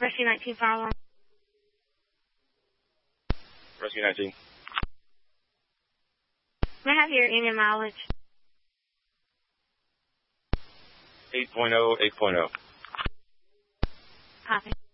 Rescue 19 fire alarm. Rescue 19. May I have your engine mileage? 8.0, 8.0. Copy.